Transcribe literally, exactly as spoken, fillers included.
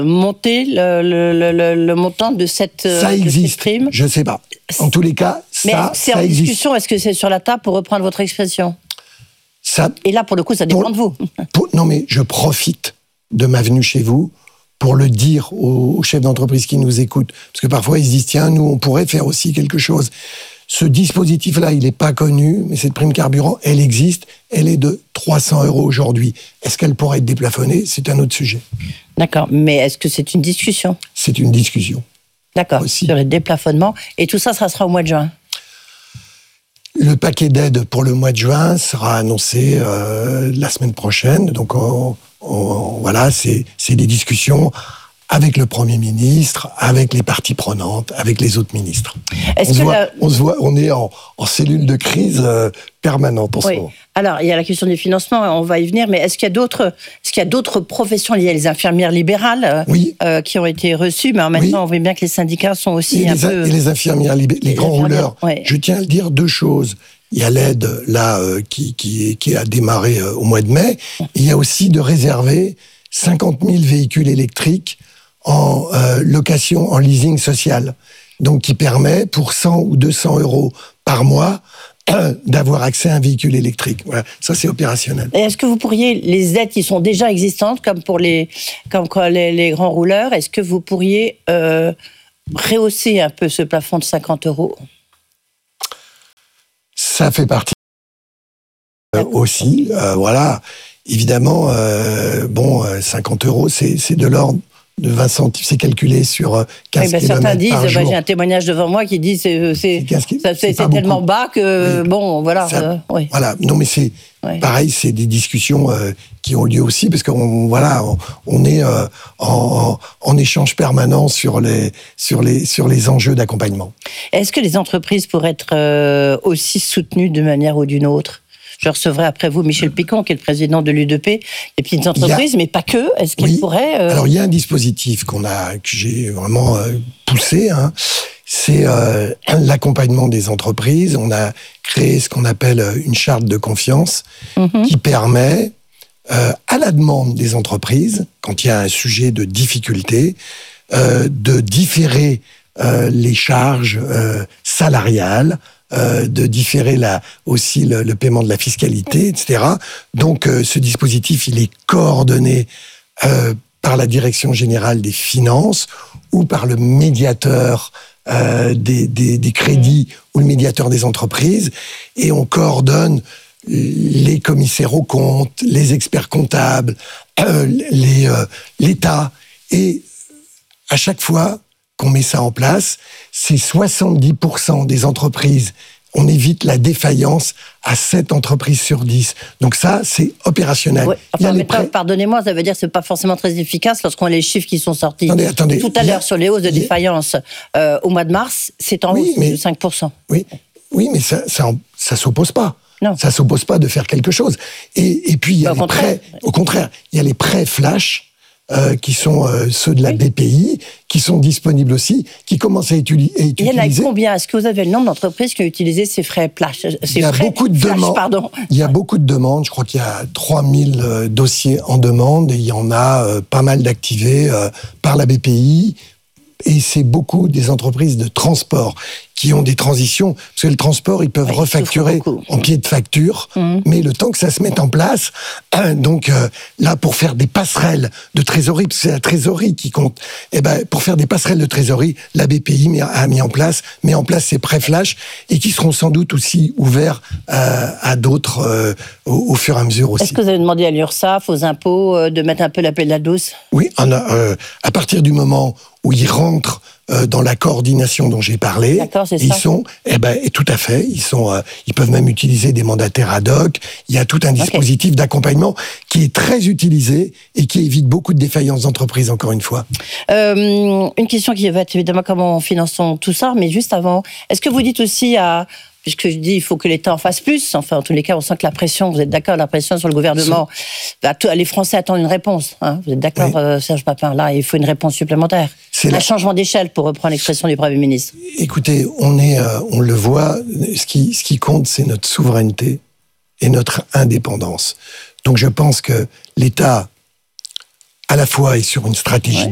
monter le, le, le, le montant de cette, ça de existe, cette prime. Je ne sais pas. En tous les cas, Mais ça, c'est ça en existe. discussion, est-ce que c'est sur la table pour reprendre votre expression? Ça, Et là, pour le coup, ça dépend pour, de vous. Pour, non, mais je profite de ma venue chez vous pour le dire aux, aux chefs d'entreprise qui nous écoutent. Parce que parfois, ils se disent, tiens, nous, on pourrait faire aussi quelque chose. Ce dispositif-là, il n'est pas connu, mais cette prime carburant, elle existe. Elle est de trois cents euros aujourd'hui. Est-ce qu'elle pourrait être déplafonnée? C'est un autre sujet. D'accord, mais est-ce que c'est une discussion? C'est une discussion. D'accord, aussi. Sur les déplafonnements. Et tout ça, ça sera au mois de juin? Le paquet d'aide pour le mois de juin sera annoncé euh, la semaine prochaine. Donc, on, on, voilà, c'est, c'est des discussions avec le Premier ministre, avec les parties prenantes, avec les autres ministres. Est-ce on, que se voit, la... on se voit, on est en, en cellule de crise euh, permanente en oui. ce moment. Alors, il y a la question du financement, on va y venir, mais est-ce qu'il y a d'autres, est-ce qu'il y a d'autres professions liées? Les infirmières libérales oui. euh, qui ont été reçues, mais en même oui. temps, on voit bien que les syndicats sont aussi et un les, peu... Et les infirmières, libé- les, les grands rouleurs, ouais. Je tiens à le dire, deux choses. Il y a l'aide, là, euh, qui, qui, qui a démarré euh, au mois de mai. Il y a aussi de réserver cinquante mille véhicules électriques en euh, location, en leasing social. Donc, qui permet, pour cent ou deux cents euros par mois, d'avoir accès à un véhicule électrique. Voilà, ça c'est opérationnel. Et est-ce que vous pourriez, les aides qui sont déjà existantes, comme pour les, comme les, les grands rouleurs, est-ce que vous pourriez euh, rehausser un peu ce plafond de cinquante euros? Ça fait partie euh, aussi. Euh, voilà, évidemment, euh, bon, cinquante euros, c'est, c'est de l'ordre de vingt centimes, c'est calculé sur quinze oui, ben, kilomètres certains disent, par jour. Ben, j'ai un témoignage devant moi qui dit c'est c'est, c'est, c'est, c'est, c'est tellement bas que, oui. bon, voilà. Ça, euh, oui. Voilà, non mais c'est oui. pareil, c'est des discussions euh, qui ont lieu aussi, parce qu'on voilà, on, on est euh, en, en échange permanent sur les, sur les, sur les enjeux d'accompagnement. Est-ce que les entreprises pourraient être euh, aussi soutenues d'une manière ou d'une autre? Je recevrai après vous Michel Picon, qui est le président de l'U D P, les petites entreprises, a... mais pas que. Est-ce qu'ils oui. pourraient... Euh... Alors, il y a un dispositif qu'on a, que j'ai vraiment euh, poussé, hein. C'est euh, l'accompagnement des entreprises. On a créé ce qu'on appelle une charte de confiance mm-hmm. qui permet, euh, à la demande des entreprises, quand il y a un sujet de difficulté, euh, de différer euh, les charges euh, salariales, Euh, de différer la, aussi le, le paiement de la fiscalité, et cetera. Donc, euh, ce dispositif, il est coordonné euh, par la Direction générale des finances ou par le médiateur euh, des, des, des crédits ou le médiateur des entreprises. Et on coordonne les commissaires aux comptes, les experts comptables, euh, les, euh, l'État. Et à chaque fois qu'on met ça en place, c'est soixante-dix pour cent des entreprises, on évite la défaillance à sept entreprises sur dix. Donc ça, c'est opérationnel. Oui, enfin, il y a les prêts... Pardonnez-moi, ça veut dire que ce n'est pas forcément très efficace lorsqu'on a les chiffres qui sont sortis attendez, attendez, tout à l'heure a... sur les hausses de défaillance euh, au mois de mars, c'est en oui, hausse mais... de cinq pour cent. Oui, oui mais ça ça, ça s'oppose pas. Non. Ça s'oppose pas de faire quelque chose. Et, et puis, il y a bah, les prêts, au contraire, il y a les prêts flash, Euh, qui sont euh, ceux de la oui. B P I, qui sont disponibles aussi, qui commencent à être utilisés. Il y en a combien? Est-ce que vous avez le nombre d'entreprises qui ont utilisé ces frais flash? Ces Il y a frais beaucoup de flash, demandes. Pardon. Il y a beaucoup de demandes. Je crois qu'il y a trois mille euh, dossiers en demande et il y en a euh, pas mal d'activés euh, par la B P I. Et c'est beaucoup des entreprises de transport qui ont des transitions, parce que le transport, ils peuvent oui, refacturer en pied de facture, mmh. mais le temps que ça se mette en place, hein, donc euh, là, pour faire des passerelles de trésorerie, parce que c'est la trésorerie qui compte, eh ben, pour faire des passerelles de trésorerie, la B P I a mis en place, met en place ces prêts flash, et qui seront sans doute aussi ouverts euh, à d'autres euh, au, au fur et à mesure aussi. Est-ce que vous avez demandé à l'URSSAF, aux impôts, euh, de mettre un peu la pelle la douce? Oui, on a, euh, à partir du moment où ils rentrent euh, dans la coordination dont j'ai parlé, D'accord, c'est ils ça. sont, eh ben, et tout à fait, ils sont, euh, ils peuvent même utiliser des mandataires ad hoc. Il y a tout un dispositif okay. d'accompagnement qui est très utilisé et qui évite beaucoup de défaillances d'entreprises, encore une fois. Euh, une question qui va être évidemment comment finançons tout ça, mais juste avant, est-ce que vous dites aussi à puisque je dis il faut que l'État en fasse plus, enfin en tous les cas on sent que la pression, vous êtes d'accord, la pression sur le gouvernement, bah, les Français attendent une réponse, hein, vous êtes d'accord oui. euh, Serge Papin, là il faut une réponse supplémentaire, c'est un la... changement d'échelle pour reprendre l'expression du Premier ministre. Écoutez, on, est, euh, on le voit, ce qui, ce qui compte c'est notre souveraineté et notre indépendance. Donc je pense que l'État à la fois est sur une stratégie ouais.